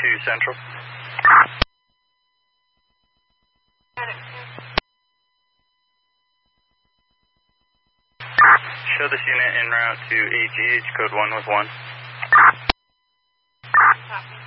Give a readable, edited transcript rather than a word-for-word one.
Central. Show this unit en route to AGH, code 1 with 1. Copy.